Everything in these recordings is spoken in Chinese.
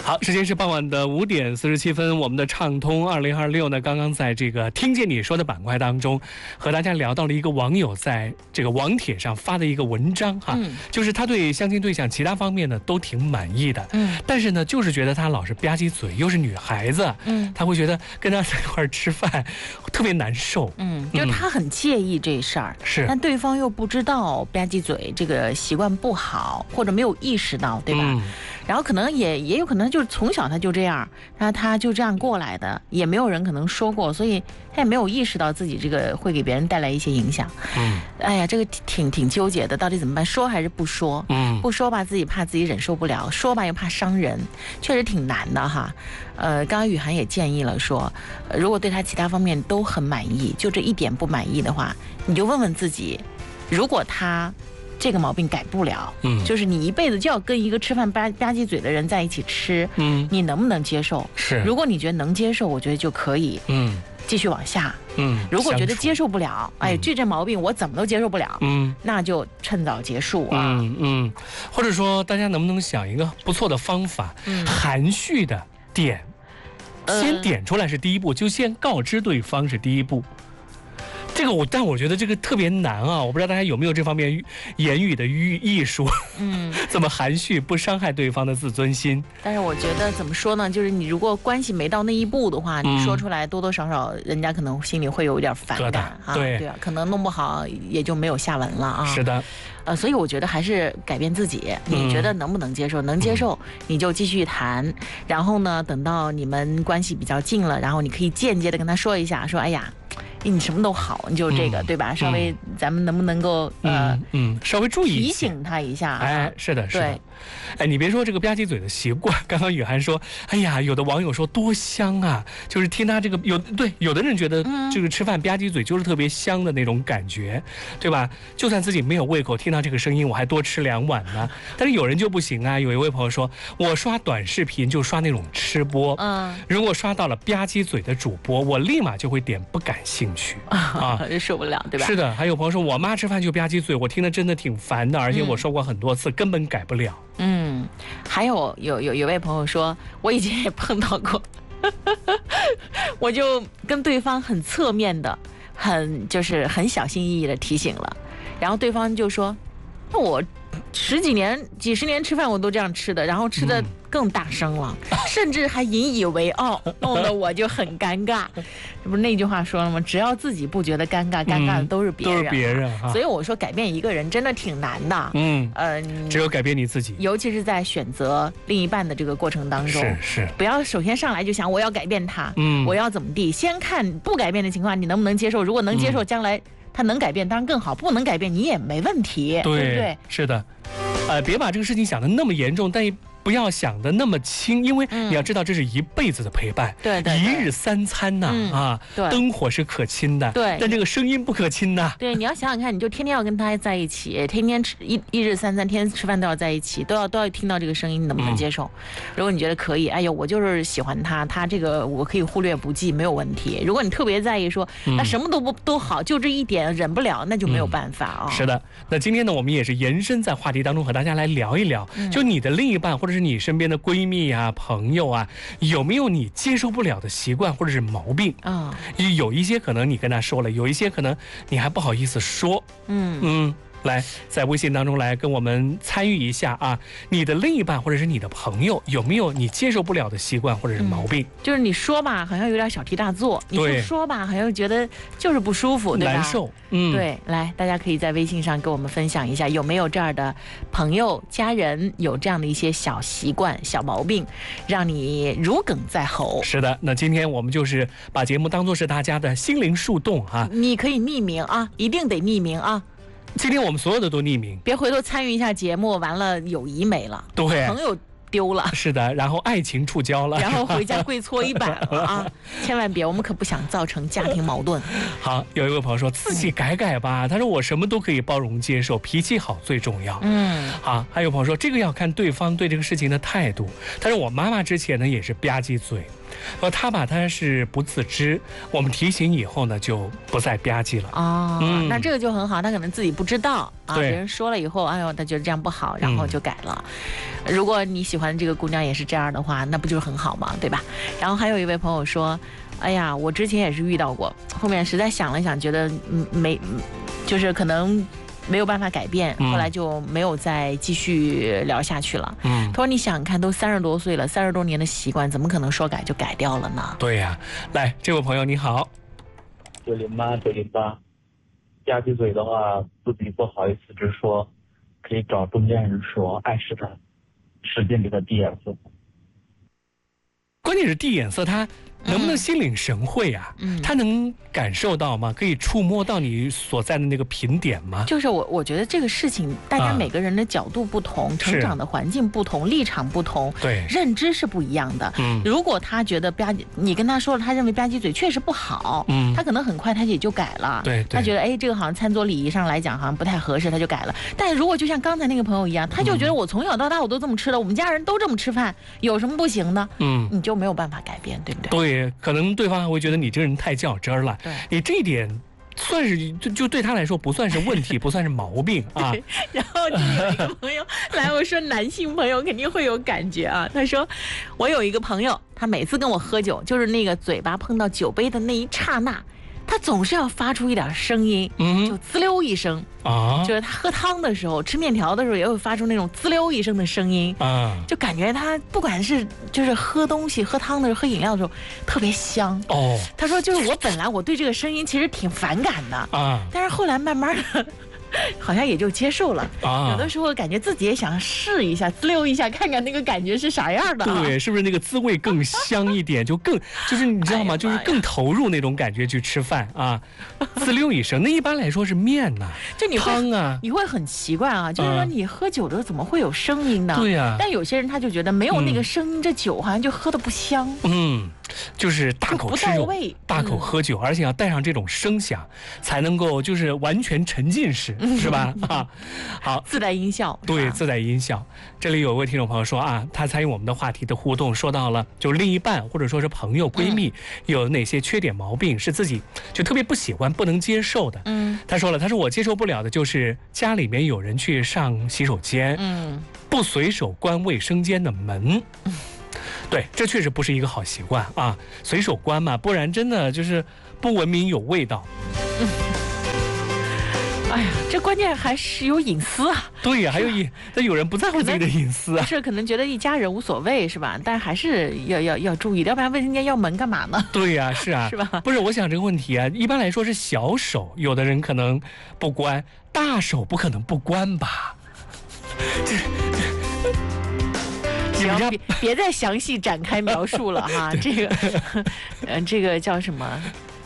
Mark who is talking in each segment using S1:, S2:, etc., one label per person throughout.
S1: 好，时间是傍晚的5点47分，我们的畅通2026呢，刚刚在这个听见你说的板块当中，和大家聊到了一个网友在这个网帖上发的一个文章哈，就是他对相亲对象其他方面呢都挺满意的，但是呢，就是觉得他老是吧唧嘴，又是女孩子，他会觉得跟他在一块吃饭特别难受，
S2: 就是他很介意这事儿，
S1: 是，
S2: 但对方又不知道吧唧嘴这个习惯不好，或者没有意识到，对吧？然后可能也有可能就是从小他就这样，然后他就这样过来的，也没有人可能说过，所以他也没有意识到自己这个会给别人带来一些影响。哎呀，这个挺纠结的，到底怎么办？说还是不说？不说吧，自己怕自己忍受不了；说吧，又怕伤人，确实挺难的哈。刚刚雨涵也建议了说，如果对他其他方面都很满意，就这一点不满意的话，你就问问自己，如果他这个毛病改不了，就是你一辈子就要跟一个吃饭吧唧嘴的人在一起吃，你能不能接受？
S1: 是，
S2: 如果你觉得能接受，我觉得就可以，继续往下，如果觉得接受不了，哎，这毛病我怎么都接受不了，那就趁早结束啊，
S1: 或者说大家能不能想一个不错的方法，含蓄的点，先点出来是第一步，就先告知对方是第一步。这个但我觉得这个特别难啊！我不知道大家有没有这方面言语的艺术，怎么含蓄不伤害对方的自尊心？
S2: 但是我觉得怎么说呢？就是你如果关系没到那一步的话，你说出来多多少少人家可能心里会有一点反感啊，对啊，可能弄不好也就没有下文了啊。
S1: 是的，
S2: 所以我觉得还是改变自己。你觉得能不能接受？能接受你就继续谈，然后呢，等到你们关系比较近了，然后你可以间接的跟他说一下，说哎呀。你什么都好，你就这个，对吧？稍微咱们能不能够
S1: 稍微注意
S2: 提醒他一下？
S1: 哎，是的，是的。哎，你别说这个吧唧嘴的习惯，刚刚雨涵说，哎呀，有的网友说多香啊，就是听他这个有的人觉得这个吃饭吧唧嘴就是特别香的那种感觉，对吧？就算自己没有胃口，听到这个声音我还多吃2碗呢。但是有人就不行啊，有一位朋友说，我刷短视频就刷那种吃播，如果刷到了吧唧嘴的主播，我立马就会点不感兴趣啊，
S2: 受不了，对吧？
S1: 是的，还有朋友说我妈吃饭就吧唧嘴，我听得真的挺烦的，而且我说过很多次，根本改不了。
S2: 还有位朋友说，我以前也碰到过，我就跟对方很侧面的，就是很小心翼翼的提醒了，然后对方就说，那我几十年吃饭我都这样吃的，然后吃的更大声了，甚至还引以为傲，弄得我就很尴尬。这不是那句话说了吗？只要自己不觉得尴尬，尴尬的都是别人。
S1: 都是别人哈。
S2: 所以我说改变一个人真的挺难的。
S1: 只有改变你自己，
S2: 尤其是在选择另一半的这个过程当中，
S1: 是
S2: 不要首先上来就想我要改变他，我要怎么地，先看不改变的情况你能不能接受，如果能接受，将来他能改变当然更好，不能改变你也没问题，对不对？
S1: 是的，别把这个事情想得那么严重，但不要想得那么轻，因为你要知道这是一辈子的陪伴，
S2: 对，
S1: 一日3餐呐，灯火是可亲的，
S2: 对，
S1: 但这个声音不可亲呐。
S2: 对，你要想想看，你就天天要跟他在一起，天天吃一日3餐，天天吃饭都要在一起，都要听到这个声音，你能不能接受？如果你觉得可以，哎呦，我就是喜欢他这个我可以忽略不计，没有问题。如果你特别在意说，那什么都好，就这一点忍不了，那就没有办法啊。
S1: 是的，那今天呢，我们也是延伸在话题当中和大家来聊一聊，就你的另一半或者是你身边的闺蜜啊、朋友啊，有没有你接受不了的习惯或者是毛病啊？有一些可能你跟他说了，有一些可能你还不好意思说。来，在微信当中来跟我们参与一下啊！你的另一半或者是你的朋友有没有你接受不了的习惯或者是毛病？
S2: 就是你说吧，好像有点小题大做；你不说吧，好像觉得就是不舒服，对吧？
S1: 难受。
S2: 对，来，大家可以在微信上跟我们分享一下，有没有这样的朋友、家人有这样的一些小习惯、小毛病，让你如鲠在喉。
S1: 是的，那今天我们就是把节目当作是大家的心灵树洞啊！
S2: 你可以匿名啊，一定得匿名啊！
S1: 今天我们所有的都匿名，
S2: 别回头参与一下节目，完了友谊没了，
S1: 对，
S2: 朋友丢了，
S1: 是的，然后爱情触礁了，
S2: 然后回家跪搓衣板了啊！千万别，我们可不想造成家庭矛盾。
S1: 好，有一位朋友说自己改改吧，他说我什么都可以包容接受，脾气好最重要。好，还有朋友说这个要看对方对这个事情的态度。他说我妈妈之前呢也是吧唧嘴。 他吧他是不自知，我们提醒以后呢就不再吧唧了。
S2: 哦，那这个就很好，他可能自己不知道啊，
S1: 对
S2: 别人说了以后，哎呦，他觉得这样不好，然后就改了。如果你喜欢这个姑娘也是这样的话，那不就是很好吗？对吧？然后还有一位朋友说，哎呀，我之前也是遇到过，后面实在想了想，觉得就是可能没有办法改变，后来就没有再继续聊下去了。他说你想看，都30多岁了，30多年的习惯，怎么可能说改就改掉了呢？
S1: 对呀，来，这位朋友你好
S3: ，908，吧唧嘴的话，自己不好意思直说，可以找中间人说，暗示他，使劲给他递眼色。
S1: 关键是递眼色，他能不能心领神会啊？他能感受到吗？可以触摸到你所在的那个频点吗？
S2: 就是我觉得这个事情，大家每个人的角度不同，成长的环境不同，立场不同，
S1: 对，
S2: 认知是不一样的。如果他觉得吧唧，你跟他说了，他认为吧唧嘴确实不好，他可能很快他也就改了。
S1: 对，
S2: 他觉得哎，这个好像餐桌礼仪上来讲好像不太合适，他就改了。但如果就像刚才那个朋友一样，他就觉得我从小到大我都这么吃的，我们家人都这么吃饭，有什么不行的？你就没有办法改变，对不对？
S1: 对，可能对方还会觉得你这个人太较真儿了。
S2: 对，
S1: 你这一点算是就对他来说不算是问题，不算是毛病啊。
S2: 然后就有一个朋友来，我说男性朋友肯定会有感觉啊。他说我有一个朋友，他每次跟我喝酒，就是那个嘴巴碰到酒杯的那一刹那，他总是要发出一点声音，就滋溜一声啊，就是他喝汤的时候、吃面条的时候，也会发出那种滋溜一声的声音啊，就感觉他不管是就是喝东西、喝汤的时候、喝饮料的时候，特别香哦。他说就是我本来我对这个声音其实挺反感的啊，但是后来慢慢的。好像也就接受了啊，有的时候感觉自己也想试一下，滋溜一下，看看那个感觉是啥样的。
S1: 对，是不是那个滋味更香一点，就是你知道吗？就是更投入那种感觉去吃饭啊，滋溜一声。那一般来说是面呐，
S2: 就你
S1: 汤啊，
S2: 你会很奇怪啊，就是说你喝酒的时候怎么会有声音呢？
S1: 对呀。
S2: 但有些人他就觉得没有那个声音，这酒好像就喝得不香。
S1: 就是大口吃肉，大口喝酒，而且要带上这种声响，才能够就是完全沉浸式，是吧？啊，好，
S2: 自带音效，
S1: 对，自带音效。这里有位听众朋友说啊，他参与我们的话题的互动，说到了就是另一半或者说是朋友、闺蜜有哪些缺点毛病是自己就特别不喜欢、不能接受的。他说了，他说我接受不了的就是家里面有人去上洗手间，不随手关卫生间的门。对，这确实不是一个好习惯啊！随手关嘛，不然真的就是不文明有味道。
S2: 哎呀，这关键还是有隐私啊！
S1: 对呀，还有但有人不在乎自己的隐私啊。
S2: 是可能觉得一家人无所谓是吧？但还是要注意，要不然卫生间要门干嘛呢？
S1: 对呀，是啊，
S2: 是吧？
S1: 不是，我想这个问题啊，一般来说是小手，有的人可能不关，大手不可能不关吧？
S2: 别再详细展开描述了哈，这个叫什么？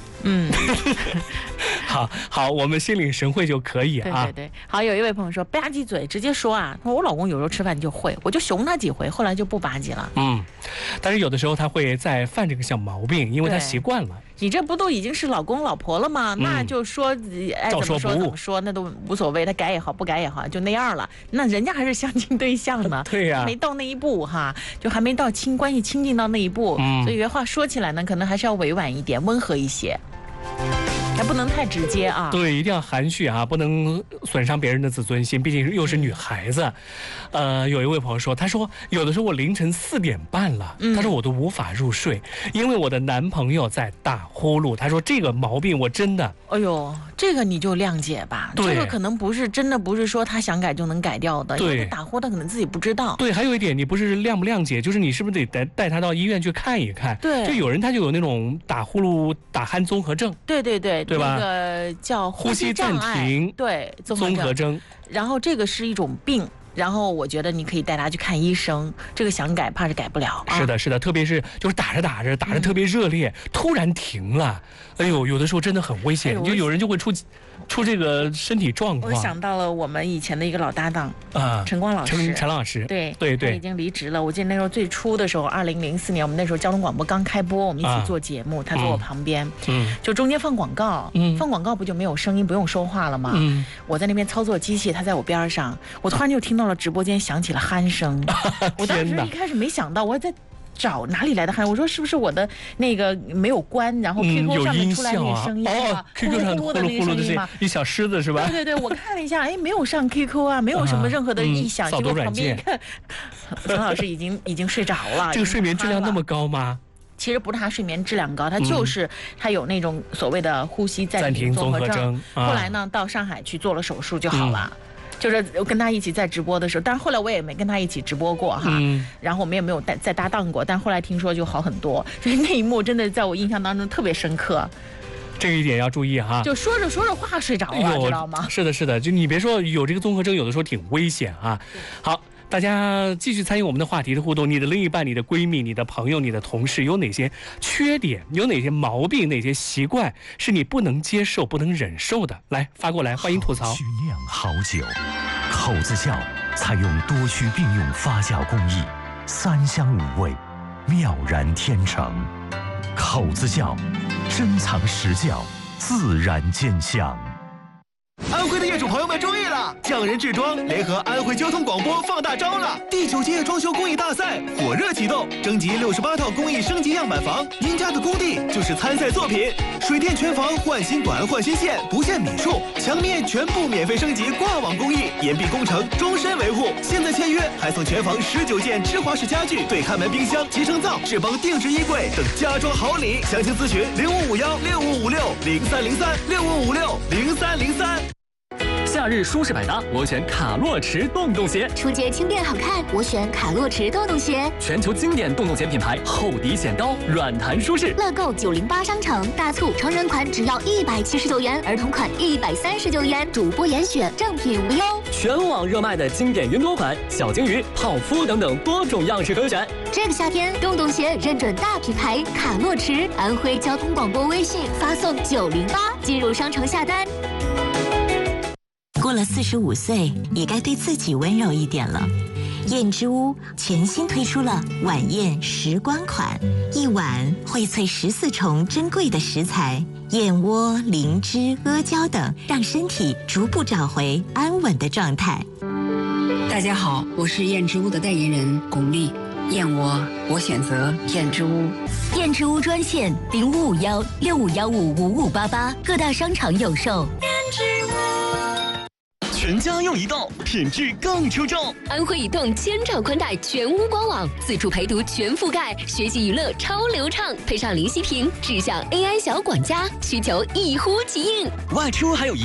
S1: 好，我们心领神会就可以啊。
S2: 对，好，有一位朋友说吧唧嘴，直接说啊，我老公有时候吃饭就会，我就熊他几回，后来就不吧唧了。
S1: 但是有的时候他会再犯这个小毛病，因为他习惯了。
S2: 你这不都已经是老公老婆了吗？那就说爱怎么说怎么说，那都无所谓，他改也好，不改也好，就那样了。那人家还是相亲对象呢，
S1: 对呀，
S2: 没到那一步哈，就还没到关系亲近到那一步，所以原话说起来呢，可能还是要委婉一点，温和一些。还不能太直接啊！
S1: 对，一定要含蓄啊，不能损伤别人的自尊心，毕竟又是女孩子。有一位朋友说，他说有的时候我凌晨4点半了，他说我都无法入睡，因为我的男朋友在打呼噜。他说这个毛病我真的，
S2: 哎呦，这个你就谅解吧，这个可能不是说他想改就能改掉的，因为他打呼他可能自己不知道。
S1: 对，还有一点，你不是谅不谅解，就是你是不是得带他到医院去看一看？
S2: 对，
S1: 就有人他就有那种打呼噜打鼾综合症。
S2: 对吧？那个叫
S1: 呼吸暂停，
S2: 对，
S1: 综合征。
S2: 然后这个是一种病，然后我觉得你可以带他去看医生。这个想改怕是改不了。
S1: 是的，特别是就是打着特别热烈，突然停了，哎呦，有的时候真的很危险，就有人就会出这个身体状况。
S2: 我想到了我们以前的一个老搭档啊，陈光老师，
S1: 陈老师，
S2: 对，
S1: 他
S2: 已经离职了。我记得那时候最初的时候，2004年，我们那时候交通广播刚开播，我们一起做节目，他坐我旁边，就中间放广告，放广告不就没有声音，不用说话了吗？我在那边操作机器，他在我边上，我突然就听到了直播间响起了鼾声，我当时一开始没想到，我在找哪里来的汗，我说是不是我的那个没有关，然后 QQ 上面出来那个声音
S1: 啊，QQ 上呼噜呼噜的声音，一小狮子是吧？
S2: 对，我看了一下，哎，没有上 QQ 啊，没有什么任何的异响，
S1: 扫读软件。
S2: 陈老师已经睡着了。
S1: 这个睡眠质量那么高吗？
S2: 其实不是他睡眠质量高，他就是他有那种所谓的呼吸暂停综合症。后来呢，到上海去做了手术就好了。就是跟他一起在直播的时候，但是后来我也没跟他一起直播过哈，然后我们也没有再搭档过，但后来听说就好很多，所以那一幕真的在我印象当中特别深刻。
S1: 这个一点要注意哈，
S2: 就说着话睡着了，知道吗？
S1: 是的，就你别说有这个综合征，有的时候挺危险啊。好。大家继续参与我们的话题的互动，你的另一半、你的闺蜜、你的朋友、你的同事有哪些缺点，有哪些毛病，哪些习惯是你不能接受、不能忍受的？来发过来，欢迎吐槽。
S4: 曲酿好酒，口子窖采用多区并用发酵工艺，3香5味，妙然天成。口子窖，珍藏实窖，自然见香。
S5: 安徽的业主朋友们注意了，匠人制装联合安徽交通广播放大招了！第9届装修工艺大赛火热启动，征集68套工艺升级样板房，赢家的工地就是参赛作品。水电全房换新管换新线，不限米数，墙面全部免费升级挂网工艺，岩壁工程终身维护。现在签约还送全房19件芝华士家具、对看门冰箱、集成灶、智邦定制衣柜等家装好礼。详情咨询05516556030365560303。
S6: 夏日舒适百搭，我选卡洛驰洞洞鞋；
S7: 初阶轻便好看，我选卡洛驰洞洞鞋。
S6: 全球经典洞洞鞋品牌，厚底显高，软弹舒适。
S7: 乐购908商城大促，成人款只要179元，儿童款139元，主播严选，正品无忧。
S6: 全网热卖的经典云朵款、小金鱼、泡芙等等多种样式可选。
S7: 这个夏天，洞洞鞋认准大品牌卡洛驰，安徽交通广播微信发送908进入商城下单。
S8: 过了45岁，也该对自己温柔一点了。燕之屋全新推出了晚宴时光款，一碗荟萃14重珍贵的食材，燕窝、灵芝、阿胶等，让身体逐步找回安稳的状态。
S9: 大家好，我是燕之屋的代言人巩俐。燕窝，我选择燕之屋。
S8: 燕之屋专线0551651588，各大商场有售。燕之屋。
S5: 全家用移动，品质更出众。
S10: 安徽移动千兆宽带全屋官网，自助陪读全覆盖，学习娱乐超流畅，配上零息屏，智享 AI 小管家，需求一呼即应。
S5: 外出还有